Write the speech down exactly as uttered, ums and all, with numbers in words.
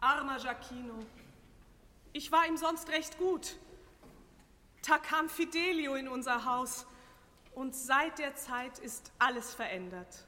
Armer Giacchino. Ich war ihm sonst recht gut. Da kam Fidelio in unser Haus und seit der Zeit ist alles verändert.